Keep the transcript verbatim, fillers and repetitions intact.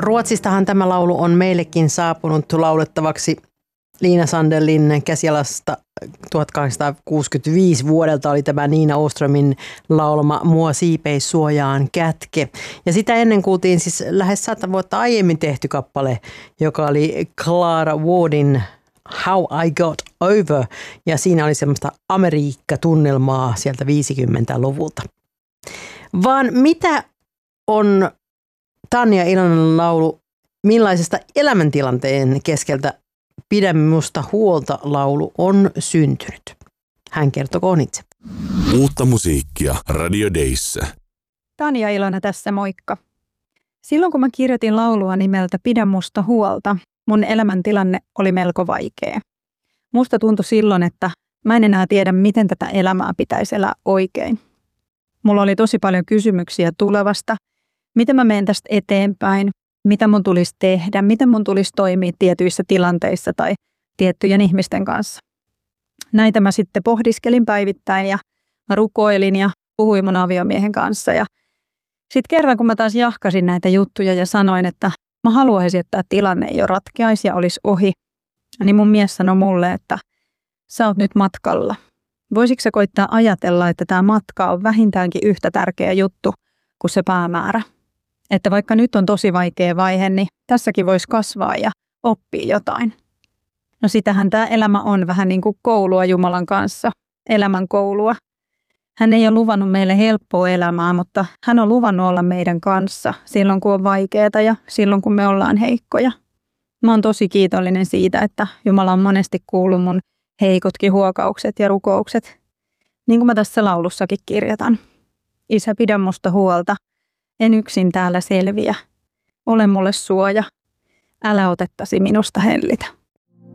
Ruotsistahan tämä laulu on meillekin saapunut laulettavaksi Liina Sandelin käsialasta tuhatkahdeksansataakuusikymmentäviisi vuodelta oli tämä Nina Åströmin laulama Mua siipeis suojaan kätke. Ja sitä ennen kuultiin siis lähes sata vuotta aiemmin tehty kappale, joka oli Clara Wardin How I Got Over. Ja siinä oli semmoista Amerikka-tunnelmaa sieltä viisikymmentäluvulta. Vaan mitä on Tanja Ilonen laulu millaisesta elämäntilanteen keskeltä Pidä musta huolta -laulu on syntynyt? Hän kertokoon itse. Uutta musiikkia Radio Dayssä. Tanja Ilonen tässä, moikka. Silloin kun mä kirjoitin laulua nimeltä Pidä musta huolta, mun elämäntilanne oli melko vaikea. Musta tuntui silloin, että mä en enää tiedä, miten tätä elämää pitäisi elää oikein. Mulla oli tosi paljon kysymyksiä tulevasta. Miten mä menen tästä eteenpäin? Mitä mun tulisi tehdä? Miten mun tulisi toimia tietyissä tilanteissa tai tiettyjen ihmisten kanssa? Näitä mä sitten pohdiskelin päivittäin ja mä rukoilin ja puhuin mun aviomiehen kanssa. Ja sitten kerran, kun mä taas jahkasin näitä juttuja ja sanoin, että mä haluaisin, että tämä tilanne ei ole ratkeaisi ja olisi ohi, niin mun mies sanoi mulle, että sä oot nyt matkalla. Voisitko sä koittaa ajatella, että tämä matka on vähintäänkin yhtä tärkeä juttu kuin se päämäärä? Että vaikka nyt on tosi vaikea vaihe, niin tässäkin voisi kasvaa ja oppia jotain. No sitähän tämä elämä on vähän niin kuin koulua Jumalan kanssa, elämän koulua. Hän ei ole luvannut meille helppoa elämää, mutta hän on luvannut olla meidän kanssa silloin, kun on vaikeaa ja silloin, kun me ollaan heikkoja. Mä oon tosi kiitollinen siitä, että Jumala on monesti kuullut mun heikotkin huokaukset ja rukoukset. Niin kuin mä tässä laulussakin kirjoitan. Isä, pidä musta huolta. En yksin täällä selviä. Ole mulle suoja. Älä otettasi minusta hellitä.